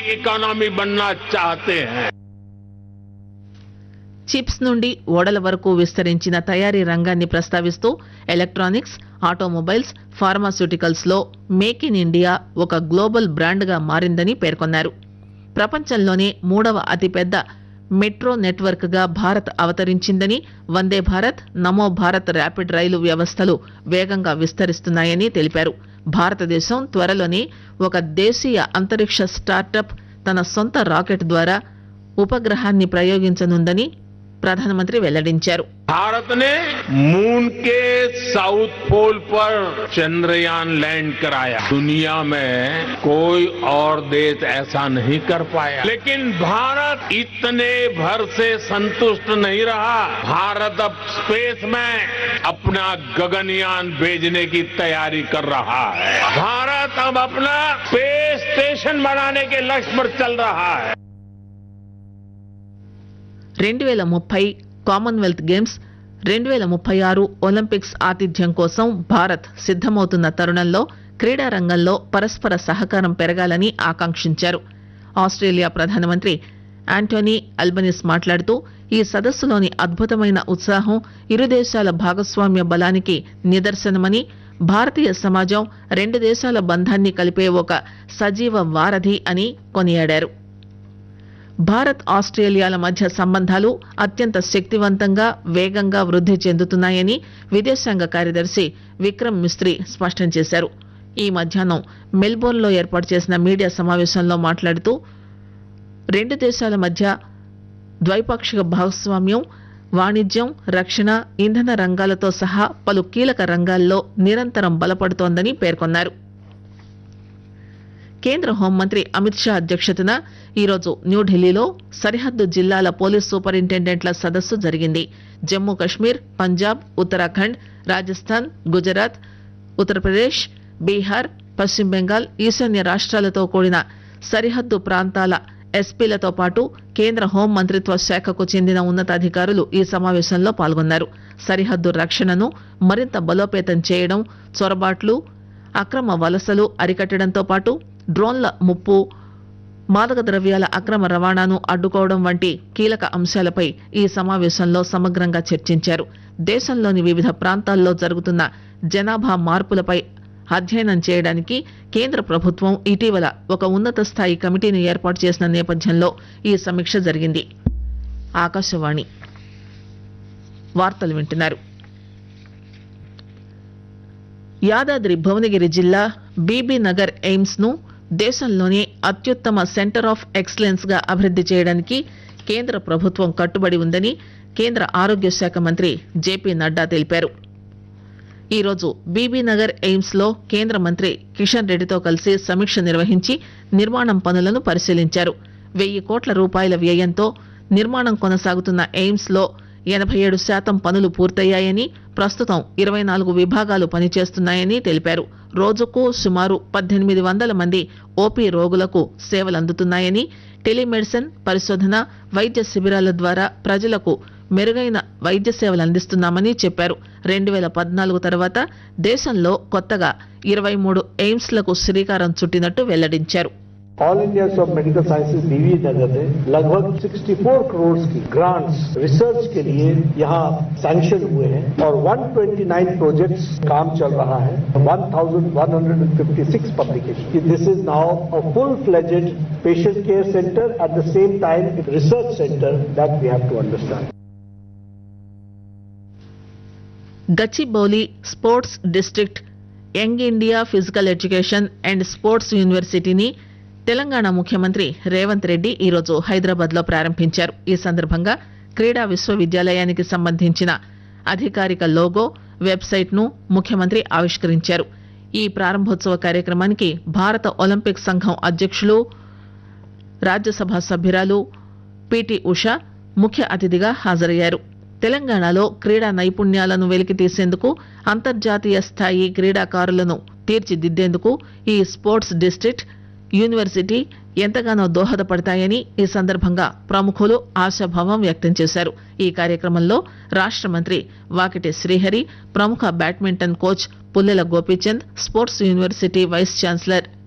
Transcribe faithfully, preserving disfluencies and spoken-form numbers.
Economy बनना चाहते हैं। చిప్స్ నుండి ఓడల వరకు విస్తరించిన తయారీ రంగాన్ని ప్రస్తావిస్తూ ఎలక్ట్రానిక్స్, ఆటోమొబైల్స్, ఫార్మాస్యూటికల్స్ లో మేక్ ఇన్ ఇండియా ఒక గ్లోబల్ బ్రాండ్ గా మారిందని పేర్కొన్నారు. ప్రపంచంలోనే మూడవ అతిపెద్ద మెట్రో నెట్వర్క్ గా భారత్ అవతరించిందని, వందే భారత్, నమో భారత్ ర్యాపిడ్ రైలు వ్యవస్థలు వేగంగా విస్తరిస్తున్నాయని తెలిపారు. భారతదేశం త్వరలోనే ఒక దేశీయ అంతరిక్ష స్టార్టప్ తన సొంత రాకెట్ ద్వారా ఉపగ్రహాన్ని ప్రయోగించనుందని ప్రధానమంత్రి వెల్లడించారు. भारत ने मून के साउथ पोल पर चंद्रयान लैंड कराया। दुनिया में कोई और देश ऐसा नहीं कर पाया, लेकिन भारत इतने भर से संतुष्ट नहीं रहा। भारत अब स्पेस में अपना गगनयान भेजने की तैयारी कर रहा है। भारत अब अपना स्पेस स्टेशन बनाने के लक्ष्य पर चल रहा है. రెండు వేల ముప్పై కామన్వెల్త్ గేమ్స్, రెండు వేల ముప్పై ఆరు ఒలింపిక్స్ ఆతిథ్యం కోసం భారత్ సిద్దమవుతున్న తరుణంలో క్రీడా రంగంలో పరస్పర సహకారం పెరగాలని ఆకాంక్షించారు. ఆస్ట్రేలియా ప్రధానమంత్రి ఆంటోనీ అల్బనీస్ మాట్లాడుతూ ఈ సదస్సులోని అద్భుతమైన ఉత్సాహం ఇరు దేశాల భాగస్వామ్య బలానికి నిదర్శనమని, భారతీయ సమాజం రెండు దేశాల బంధాన్ని కలిపే ఒక సజీవ వారధి అని కొనియాడారు. భారత్ ఆస్ట్రేలియాల మధ్య సంబంధాలు అత్యంత శక్తివంతంగా, వేగంగా వృద్ధి చెందుతున్నాయని విదేశాంగ కార్యదర్శి విక్రమ్ మిస్త్రీ స్పష్టం చేశారు. ఈ మధ్యాహ్నం మెల్బోర్న్లో ఏర్పాటు చేసిన మీడియా సమావేశంలో మాట్లాడుతూ రెండు దేశాల మధ్య ద్వైపాక్షిక భాగస్వామ్యం వాణిజ్యం, రక్షణ, ఇంధన రంగాలతో సహా పలు కీలక రంగాల్లో నిరంతరం బలపడుతోందని పేర్కొన్నారు. కేంద్ర హోంమంత్రి అమిత్ షా అధ్యక్షతన ఈరోజు న్యూఢిల్లీలో సరిహద్దు జిల్లాల పోలీస్ సూపరింటెండెంట్ల సదస్సు జరిగింది. జమ్మూ కశ్మీర్, పంజాబ్, ఉత్తరాఖండ్, రాజస్థాన్, గుజరాత్, ఉత్తరప్రదేశ్, బీహార్, పశ్చిమ బెంగాల్, ఈశాన్య రాష్ట్రాలతో కూడిన సరిహద్దు ప్రాంతాల ఎస్పీలతో పాటు కేంద్ర హోం మంత్రిత్వ శాఖకు చెందిన ఉన్నతాధికారులు ఈ సమావేశంలో పాల్గొన్నారు. సరిహద్దు రక్షణను మరింత బలోపేతం చేయడం, చొరబాట్లు, అక్రమ వలసలు అరికట్టడంతో పాటు డ్రోన్ల ముప్పు, మాదక ద్రవ్యాల అక్రమ రవాణాను అడ్డుకోవడం వంటి కీలక అంశాలపై ఈ సమావేశంలో సమగ్రంగా చర్చించారు. దేశంలోని వివిధ ప్రాంతాల్లో జరుగుతున్న జనాభా మార్పులపై అధ్యయనం చేయడానికి కేంద్ర ప్రభుత్వం ఇటీవల ఒక ఉన్నత స్థాయి కమిటీని ఏర్పాటు చేసిన నేపథ్యంలో ఈ సమీక్ష జరిగింది. ఆకాశవాణి వార్తలు వింటున్నారు. యాదాద్రి భువనగిరి జిల్లా బీబీ నగర్ ఎయిమ్స్ ను దేశంలోనే అత్యుత్తమ సెంటర్ ఆఫ్ ఎక్సలెన్స్ గా అభివృద్ది చేయడానికి కేంద్ర ప్రభుత్వం కట్టుబడి ఉందని కేంద్ర ఆరోగ్య శాఖ మంత్రి జేపీ నడ్డా తెలిపారు. ఈరోజు బీబీ నగర్ ఎయిమ్స్ లో కేంద్ర మంత్రి కిషన్ రెడ్డితో కలిసి సమీక్ష నిర్వహించి నిర్మాణం పనులను పరిశీలించారు. వెయ్యి కోట్ల రూపాయల వ్యయంతో నిర్మాణం కొనసాగుతున్న ఎయిమ్స్ లో ఎనభై ఏడు శాతం పనులు పూర్తయ్యాయని, ప్రస్తుతం ఇరవై నాలుగు విభాగాలు పనిచేస్తున్నాయని తెలిపారు. రోజుకు సుమారు పద్దెనిమిది వందల మంది ఓపీ రోగులకు సేవలందుతున్నాయని, టెలిమెడిసిన్, పరిశోధన, వైద్య శిబిరాల ద్వారా ప్రజలకు మెరుగైన వైద్య సేవలు అందిస్తున్నామని చెప్పారు. రెండు వేల పద్నాలుగు తర్వాత దేశంలో కొత్తగా ఇరవై మూడు ఎయిమ్స్ లకు శ్రీకారం చుట్టినట్టు వెల్లడించారు. All India of medical sciences बीवी नगर ने लगभग चौंसठ करोड़ की ग्रांट्स रिसर्च के लिए यहाँ सैंक्शन हुए हैं और एक सौ उनतीस प्रोजेक्ट्स काम चल रहा है. eleven hundred fifty-six publications. This is now a full-fledged patient care center at the same time research center that we have to understand. Gachibowli sports district young India physical education and sports యూనివర్సిటీని తెలంగాణ ముఖ్యమంత్రి రేవంత్ రెడ్డి ఈరోజు హైదరాబాద్ లో ప్రారంభించారు. ఈ సందర్భంగా క్రీడా విశ్వవిద్యాలయానికి సంబంధించిన అధికారిక లోగో, వెబ్సైట్ ను ముఖ్యమంత్రి ఆవిష్కరించారు. ఈ ప్రారంభోత్సవ కార్యక్రమానికి భారత ఒలింపిక్ సంఘం అధ్యక్షులు, రాజ్యసభ సభ్యురాలు పిటి ఉషా ముఖ్య అతిథిగా హాజరయ్యారు. తెలంగాణలో క్రీడా నైపుణ్యాలను వెలికితీసేందుకు, అంతర్జాతీయ స్థాయి క్రీడాకారులను తీర్చిదిద్దేందుకు ఈ స్పోర్ట్స్ డిస్ట్రిక్ట్, యూనివర్సిటీ ఎంతగానో దోహదపడతాయని ఈ సందర్భంగా ప్రముఖులు ఆశాభావం వ్యక్తం చేశారు. ఈ కార్యక్రమంలో రాష్ట్ర మంత్రి వాకిటి శ్రీహరి, ప్రముఖ badminton coach Pullela Gopichand, sports university vice chancellor